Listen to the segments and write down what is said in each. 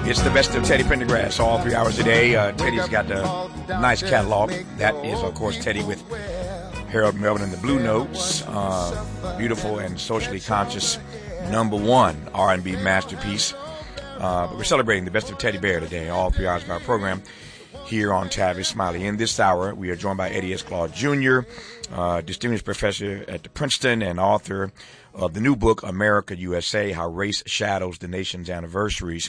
It's the best of Teddy Pendergrass all 3 hours a day. Teddy's got a nice catalog. That is, of course, Teddy with Harold Melvin and the Blue Notes. Beautiful and socially conscious #1 R&B masterpiece. But we're celebrating the best of Teddy Bear today, all 3 hours of our program here on Tavis Smiley. In this hour, we are joined by Eddie S. Claude Jr., distinguished professor at Princeton and author of the new book, America USA, How Race Shadows the Nation's Anniversaries.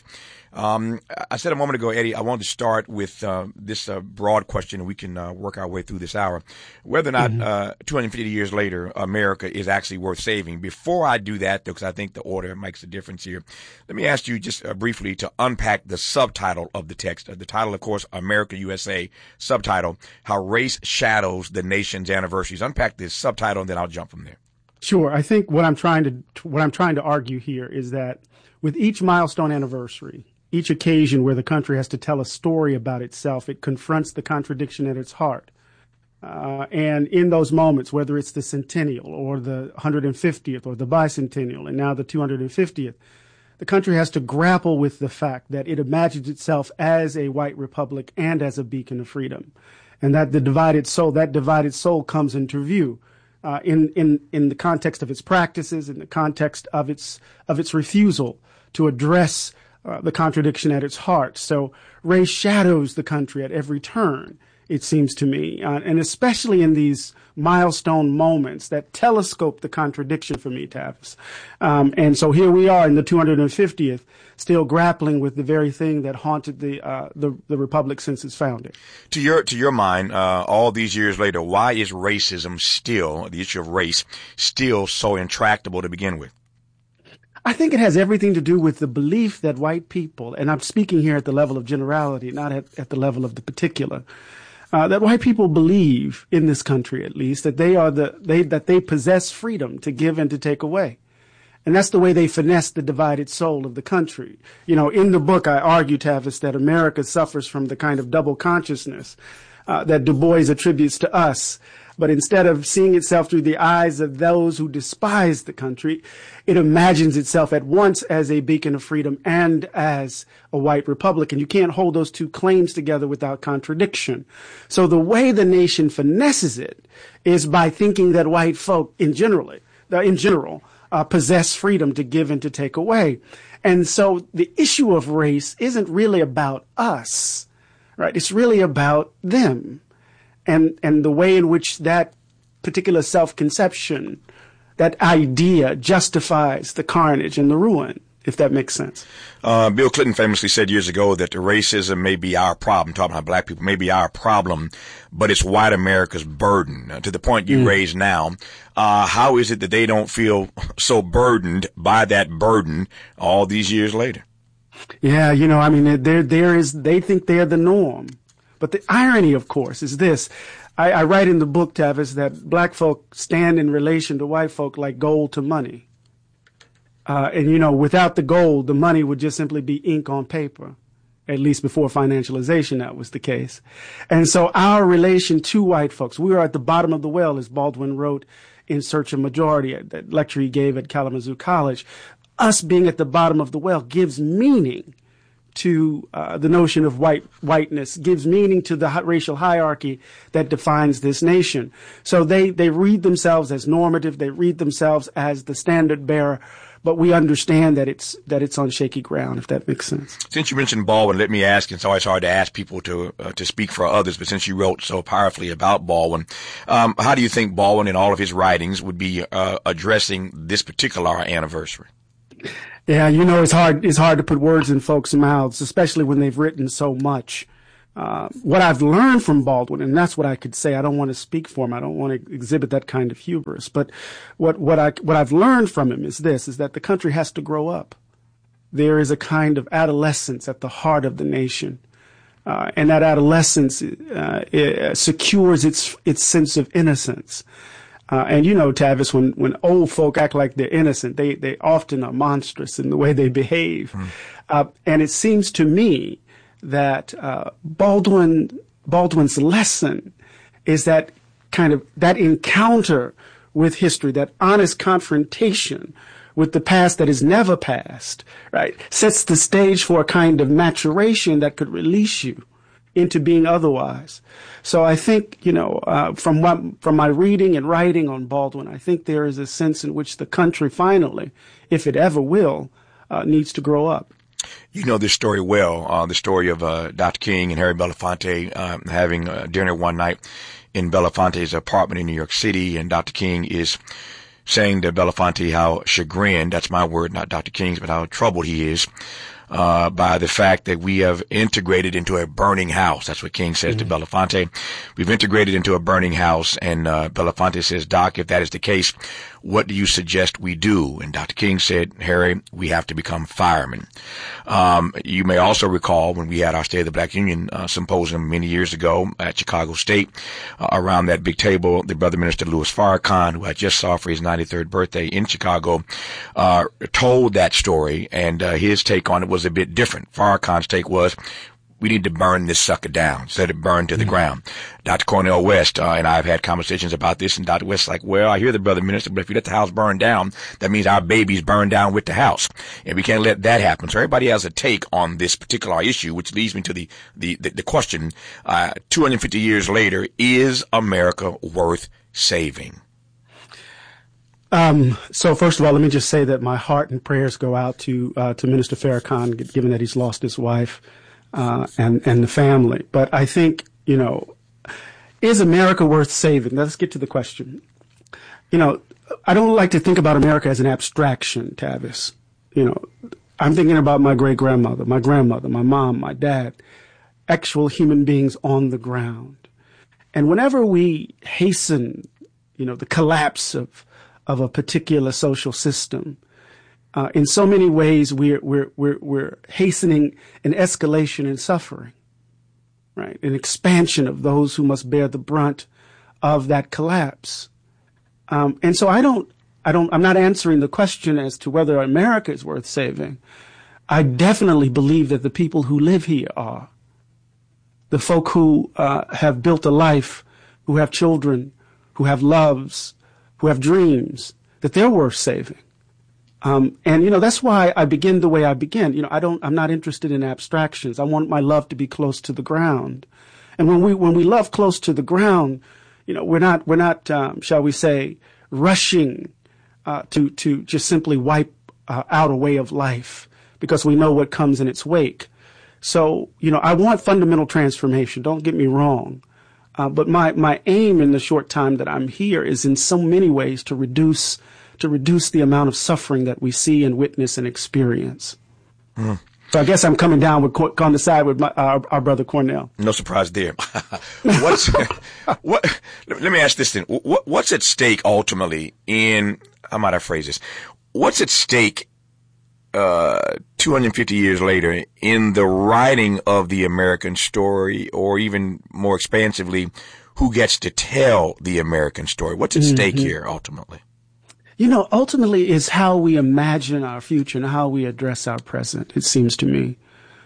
I said a moment ago, Eddie, I wanted to start with this broad question, and we can work our way through this hour. Whether or not 250 years later, America is actually worth saving. Before I do that, though, because I think the order makes a difference here, let me ask you just briefly to unpack the subtitle of the text. The title, of course, America USA, subtitle, How Race Shadows the Nation's Anniversaries. Unpack this subtitle, and then I'll jump from there. Sure. I think what I'm trying to argue here is that with each milestone anniversary, each occasion where the country has to tell a story about itself, it confronts the contradiction at its heart. And in those moments, whether it's the centennial or the 150th or the bicentennial and now the 250th, the country has to grapple with the fact that it imagines itself as a white republic and as a beacon of freedom, and that that divided soul comes into view. In the context of its practices, in the context of its refusal to address the contradiction at its heart. So race shadows the country at every turn, it seems to me, and especially in these milestone moments that telescope the contradiction for me, Tavis. And so here we are in the 250th, still grappling with the very thing that haunted the republic since its founding. To your mind, all these years later, why is racism still, the issue of race, still so intractable to begin with? I think it has everything to do with the belief that white people, and I'm speaking here at the level of generality, not at the level of the particular, that white people believe in this country, at least, that they possess freedom to give and to take away. And that's the way they finesse the divided soul of the country. You know, in the book, I argue, Tavis, that America suffers from the kind of double consciousness that Du Bois attributes to us. But instead of seeing itself through the eyes of those who despise the country, it imagines itself at once as a beacon of freedom and as a white republic. And you can't hold those two claims together without contradiction. So the way the nation finesses it is by thinking that white folk in general, possess freedom to give and to take away. And so the issue of race isn't really about us, right? It's really about them. And the way in which that particular self-conception, that idea justifies the carnage and the ruin, if that makes sense. Bill Clinton famously said years ago that the racism may be our problem, talking about black people, may be our problem, but it's white America's burden. To the point you raised now, how is it that they don't feel so burdened by that burden all these years later? Yeah, you know, I mean, they think they're the norm. But the irony, of course, is this. I write in the book, Tavis, that black folk stand in relation to white folk like gold to money. And, you know, without the gold, the money would just simply be ink on paper. At least before financialization, that was the case. And so our relation to white folks, we are at the bottom of the well, as Baldwin wrote in Search of Majority, that lecture he gave at Kalamazoo College. Us being at the bottom of the well gives meaning to the notion of whiteness, gives meaning to the racial hierarchy that defines this nation. So they read themselves as normative, they read themselves as the standard bearer, but we understand that it's on shaky ground, if that makes sense. Since you mentioned Baldwin, let me ask, it's always hard to ask people to speak for others, but since you wrote so powerfully about Baldwin, how do you think Baldwin in all of his writings would be addressing this particular anniversary? Yeah, you know, it's hard to put words in folks' mouths, especially when they've written so much. What I've learned from Baldwin, and that's what I could say, I don't want to speak for him, I don't want to exhibit that kind of hubris, but what I've learned from him is that the country has to grow up. There is a kind of adolescence at the heart of the nation. And that adolescence secures its sense of innocence. And you know, Tavis, when old folk act like they're innocent, they often are monstrous in the way they behave. And it seems to me that Baldwin's lesson is that kind of that encounter with history, that honest confrontation with the past that is never past, right, sets the stage for a kind of maturation that could release you into being otherwise. So I think, from my reading and writing on Baldwin, I think there is a sense in which the country finally, if it ever will, needs to grow up. You know this story well, the story of Dr. King and Harry Belafonte having dinner one night in Belafonte's apartment in New York City, and Dr. King is saying to Belafonte how chagrined, that's my word, not Dr. King's, but how troubled he is by the fact that we have integrated into a burning house. That's what King says to Belafonte. We've integrated into a burning house, and Belafonte says, Doc, if that is the case, what do you suggest we do? And Dr. King said, Harry, we have to become firemen. You may also recall when we had our State of the Black Union symposium many years ago at Chicago State, around that big table, the brother minister Louis Farrakhan, who I just saw for his 93rd birthday in Chicago, told that story, and his take on it was a bit different. Farrakhan's take was, we need to burn this sucker down, let it burn to the ground. Dr. Cornel West and I have had conversations about this, and Dr. West's like, well, I hear the brother minister, but if you let the house burn down, that means our babies burn down with the house, and we can't let that happen. So everybody has a take on this particular issue, which leads me to the question, 250 years later, is America worth saving? So first of all, let me just say that my heart and prayers go out to Minister Farrakhan, given that he's lost his wife, and the family. But I think, is America worth saving? Let's get to the question. I don't like to think about America as an abstraction, Tavis. I'm thinking about my great-grandmother, my grandmother, my mom, my dad, actual human beings on the ground. And whenever we hasten, the collapse of a particular social system, in so many ways, we're hastening an escalation in suffering, right? An expansion of those who must bear the brunt of that collapse. And so I'm not answering the question as to whether America is worth saving. I definitely believe that the people who live here are. The folk who have built a life, who have children, who have loves, who have dreams, that they're worth saving. And that's why I begin the way I begin. I'm not interested in abstractions. I want my love to be close to the ground. And when we love close to the ground, we're not, shall we say, rushing, to just simply wipe out a way of life because we know what comes in its wake. So, I want fundamental transformation. Don't get me wrong. But my aim in the short time that I'm here is in so many ways to reduce the amount of suffering that we see and witness and experience. So I guess I'm coming down on the side with our brother Cornel. No surprise there. Let me ask this then. What's at stake ultimately how might I phrase this? What's at stake 250 years later in the writing of the American story, or even more expansively, who gets to tell the American story? What's at stake here ultimately? Ultimately is how we imagine our future and how we address our present, it seems to me.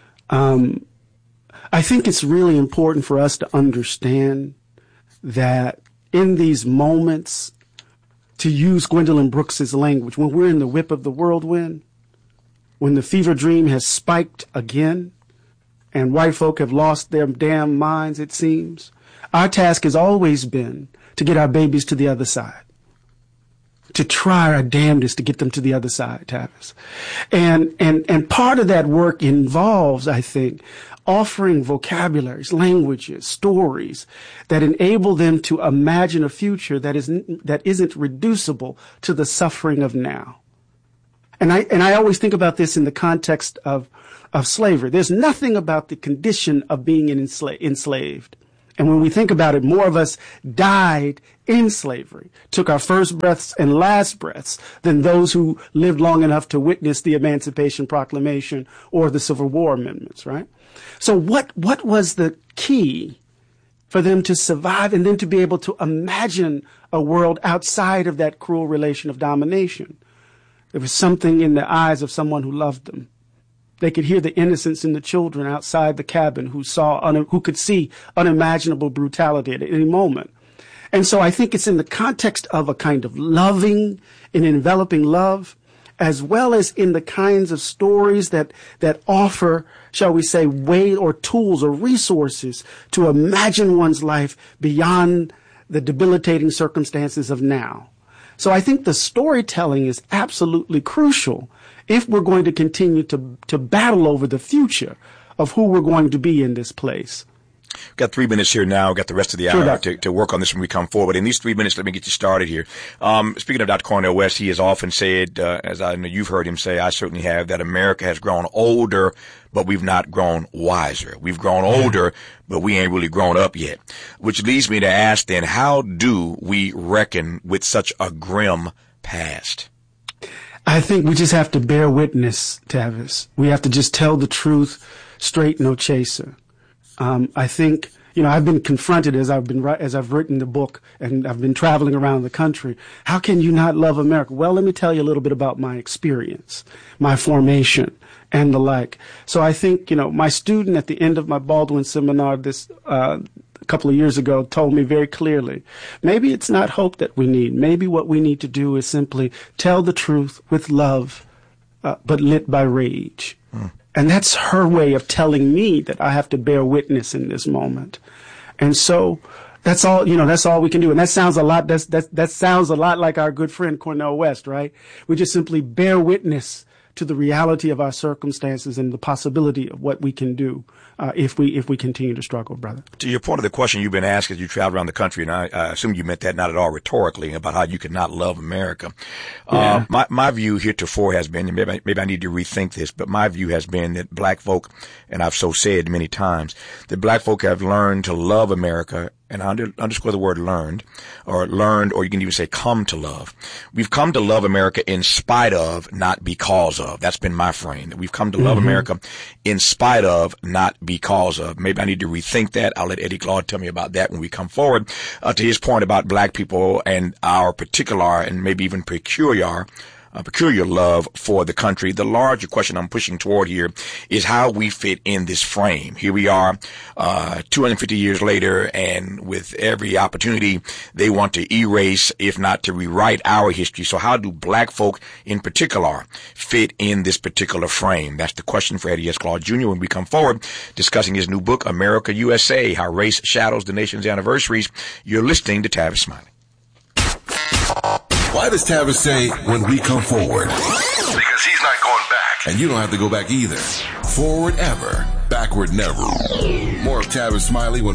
I think it's really important for us to understand that in these moments, to use Gwendolyn Brooks's language, when we're in the whip of the whirlwind, when the fever dream has spiked again and white folk have lost their damn minds, it seems, our task has always been to get our babies to the other side, to try our damnedest to get them to the other side, Tavis. And part of that work involves, I think, offering vocabularies, languages, stories that enable them to imagine a future that isn't reducible to the suffering of now. And I always think about this in the context of slavery. There's nothing about the condition of being enslaved. And when we think about it, more of us died in slavery, took our first breaths and last breaths than those who lived long enough to witness the Emancipation Proclamation or the Civil War amendments, right? So what was the key for them to survive and then to be able to imagine a world outside of that cruel relation of domination? There was something in the eyes of someone who loved them. They could hear the innocence in the children outside the cabin who could see unimaginable brutality at any moment. And so I think it's in the context of a kind of loving and enveloping love, as well as in the kinds of stories that offer, shall we say, way or tools or resources to imagine one's life beyond the debilitating circumstances of now. So I think the storytelling is absolutely crucial if we're going to continue to battle over the future of who we're going to be in this place. We've got 3 minutes here now. We've got the rest of the hour to work on this when we come forward. In these 3 minutes, let me get you started here. Speaking of Dr. Cornel West, he has often said, as I know you've heard him say, I certainly have, that America has grown older, but we've not grown wiser. We've grown older, but we ain't really grown up yet. Which leads me to ask then, how do we reckon with such a grim past? I think we just have to bear witness, Tavis. We have to just tell the truth, straight, no chaser. I think, I've been confronted as I've written the book and I've been traveling around the country. How can you not love America? Well, let me tell you a little bit about my experience, my formation, and the like. So I think, my student at the end of my Baldwin seminar a couple of years ago told me very clearly, maybe it's not hope that we need. Maybe what we need to do is simply tell the truth with love, but lit by rage. And that's her way of telling me that I have to bear witness in this moment. And so that's all, that's all we can do. And that sounds a lot, that sounds a lot like our good friend Cornel West, right? We just simply bear witness to the reality of our circumstances and the possibility of what we can do if we continue to struggle, brother. To your point of the question you've been asked as you travel around the country, and I assume you meant that not at all rhetorically, about how you could not love America. Yeah. My view heretofore has been, and maybe I need to rethink this, but my view has been that black folk, and I've so said many times, that black folk have learned to love America, and I underscore the word learned, or you can even say come to love. We've come to love America in spite of, not because of. That's been my frame. That we've come to love America in spite of, not because of. Maybe I need to rethink that. I'll let Eddie Glaude tell me about that when we come forward. To his point about black people and our particular and maybe even peculiar love for the country. The larger question I'm pushing toward here is how we fit in this frame. Here we are, 250 years later, and with every opportunity, they want to erase, if not to rewrite our history. So how do black folk in particular fit in this particular frame? That's the question for Eddie S. Glaude Jr. when we come forward, discussing his new book, America USA, How Race Shadows the Nation's Anniversaries. You're listening to Tavis Smiley. Why does Tavis say when we come forward? Because he's not going back. And you don't have to go back either. Forward ever, backward never. More of Tavis Smiley when